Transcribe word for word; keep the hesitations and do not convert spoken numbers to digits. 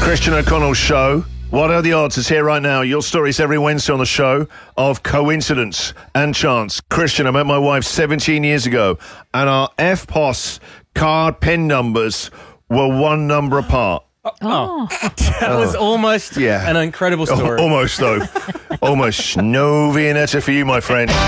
Christian O'Connell's show. What are the odds? It's here right now. Your stories every Wednesday on the show of coincidence and chance. Christian, I met my wife seventeen years ago, and our F P O S card pin numbers were one number apart. Oh, that was almost yeah. an incredible story. Almost, though. Almost. No Viennetta for you, my friend.